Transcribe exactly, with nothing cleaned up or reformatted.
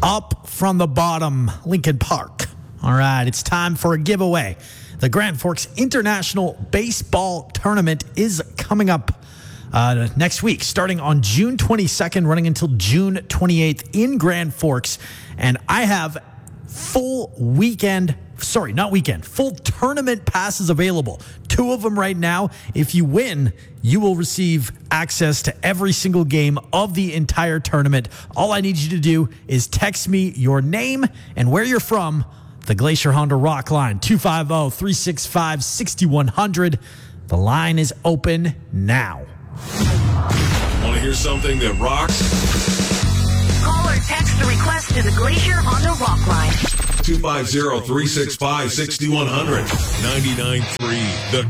Up from the bottom, Lincoln Park. All right, it's time for a giveaway. The Grand Forks International Baseball Tournament is coming up uh, next week, starting on June twenty-second, running until June twenty-eighth in Grand Forks. And I have full weekend, sorry, not weekend, full tournament passes available. Two of them right now. If you win, you will receive access to every single game of the entire tournament. All I need you to do is text me your name and where you're from. The Glacier Honda Rock line, two five zero, three six five, six one zero zero. The line is open now. Want to hear something that rocks? Call or text the request to the Glacier Honda Rock line. two five zero, three six five, six one zero zero. ninety-nine point three The